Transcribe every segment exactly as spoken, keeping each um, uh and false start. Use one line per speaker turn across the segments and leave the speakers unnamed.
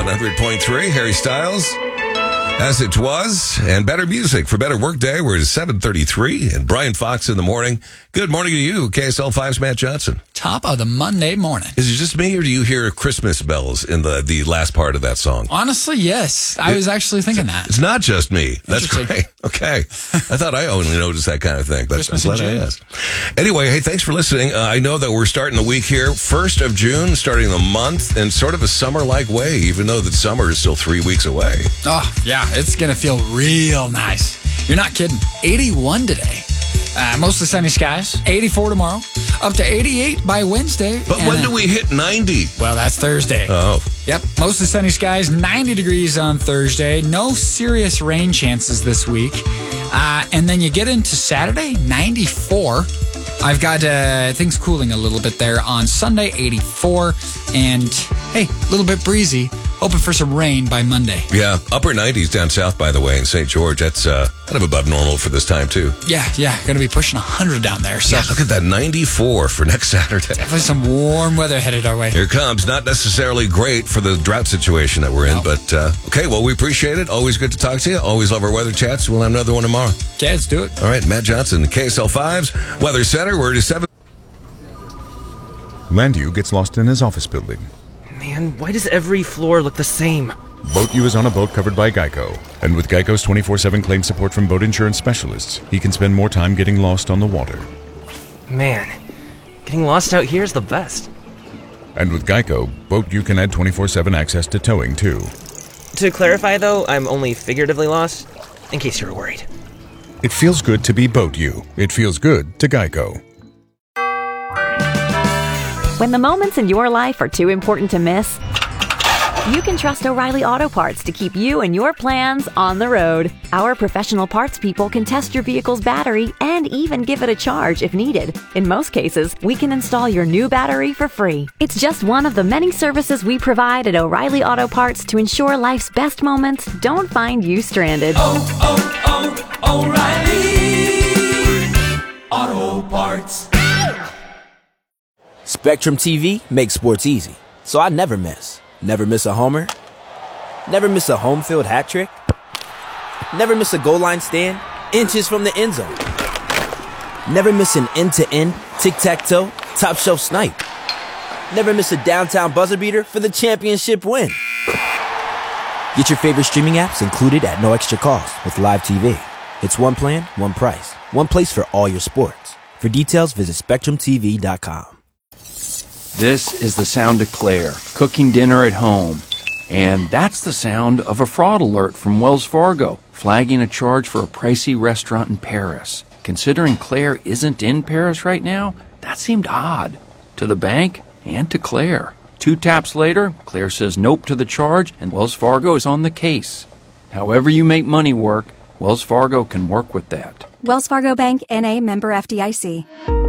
one hundred point three, Harry Styles. As It Was, and better music for better workday. We're at seven thirty-three, and Brian Fox in the morning. Good morning to you, K S L five's Matt Johnson.
Top of the Monday morning.
Is it just me, or do you hear Christmas bells in the, the last part of that song?
Honestly, yes. I
it,
was actually thinking that.
It's not just me. That's great. Okay. I thought I only noticed that kind of thing, but
Christmas
I'm glad I asked. Anyway, hey, thanks for listening. Uh, I know that we're starting the week here, first of June, starting the month, in sort of a summer-like way, even though the summer is still three weeks away.
Oh, yeah. It's going to feel real nice. You're not kidding. eighty-one today. Uh, mostly sunny skies. eighty-four tomorrow. Up to eighty-eight by Wednesday.
But when do we hit ninety?
Well, that's Thursday.
Oh.
Yep. Mostly sunny skies. ninety degrees on Thursday. No serious rain chances this week. Uh, and then you get into Saturday, ninety-four. I've got uh, things cooling a little bit there on Sunday, eighty-four. And, hey, a little bit breezy. Hoping for some rain by Monday.
Yeah, upper nineties down south, by the way, in Saint George. That's uh, kind of above normal for this time, too.
Yeah, yeah. Going to be pushing one hundred down there. So.
Yeah, look at that, ninety-four for next Saturday.
Definitely some warm weather headed our way.
Here it comes. Not necessarily great for the drought situation that we're in, no. but uh, okay, well, we appreciate it. Always good to talk to you. Always love our weather chats. We'll have another one tomorrow.
Okay, let's do it.
All right, Matt Johnson, K S L five's Weather Center. We're at seven.
Landu gets lost in his office building.
Man, why does every floor look the same?
Boat U is on a boat covered by Geico. And with Geico's twenty-four seven claim support from boat insurance specialists, he can spend more time getting lost on the water.
Man, getting lost out here is the best.
And with Geico, Boat U can add twenty-four seven access to towing, too.
To clarify, though, I'm only figuratively lost, in case you're worried.
It feels good to be Boat U. It feels good to Geico.
When the moments in your life are too important to miss, you can trust O'Reilly Auto Parts to keep you and your plans on the road. Our professional parts people can test your vehicle's battery and even give it a charge if needed. In most cases, we can install your new battery for free. It's just one of the many services we provide at O'Reilly Auto Parts to ensure life's best moments don't find you stranded.
Oh, oh, oh, O'Reilly Auto Parts.
Spectrum T V makes sports easy, so I never miss. Never miss a homer. Never miss a home field hat trick. Never miss a goal line stand inches from the end zone. Never miss an end-to-end, tic-tac-toe, top-shelf snipe. Never miss a downtown buzzer beater for the championship win. Get your favorite streaming apps included at no extra cost with Live T V. It's one plan, one price, one place for all your sports. For details, visit Spectrum T V dot com.
This is the sound of Claire, cooking dinner at home. And that's the sound of a fraud alert from Wells Fargo, flagging a charge for a pricey restaurant in Paris. Considering Claire isn't in Paris right now, that seemed odd. To the bank and to Claire. Two taps later, Claire says nope to the charge, and Wells Fargo is on the case. However you make money work, Wells Fargo can work with that.
Wells Fargo Bank, N A, member F D I C.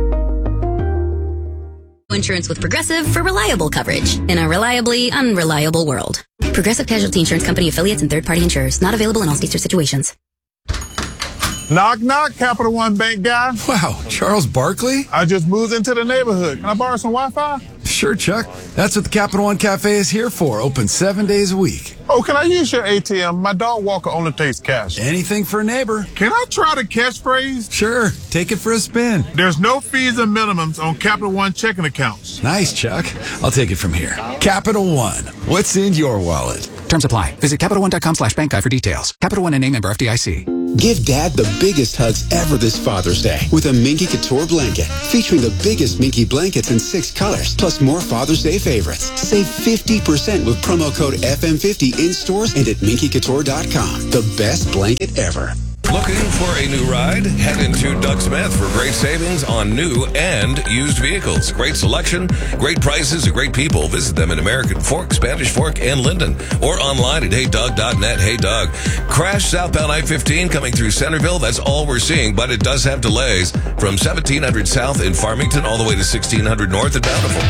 Insurance with Progressive for reliable coverage in a reliably unreliable world. Progressive Casualty Insurance Company affiliates and third-party insurers. Not available in all states or situations.
Knock, knock, Capital One Bank guy.
Wow, Charles Barkley?
I just moved into the neighborhood. Can I borrow some Wi-Fi?
Sure, Chuck. That's what the Capital One Cafe is here for. Open seven days a week.
Oh, can I use your A T M? My dog Walker only takes cash.
Anything for a neighbor.
Can I try the catchphrase?
Sure. Take it for a spin.
There's no fees and minimums on Capital One checking accounts.
Nice, Chuck. I'll take it from here. Capital One. What's in your wallet?
Terms apply. Visit Capital One dot com slash bank guide for details. Capital One N A member F D I C.
Give Dad the biggest hugs ever this Father's Day with a Minky Couture blanket featuring the biggest Minky blankets in six colors, plus more Father's Day favorites. Save fifty percent with promo code F M fifty in stores and at minky couture dot com. The best blanket ever.
Looking for a new ride? Head into Doug Smith for great savings on new and used vehicles. Great selection, great prices, and great people. Visit them in American Fork, Spanish Fork, and Linden. Or online at hey doug dot net. Hey Doug. Crash southbound I fifteen coming through Centerville. That's all we're seeing, but it does have delays from seventeen hundred south in Farmington all the way to sixteen hundred north at Bountiful.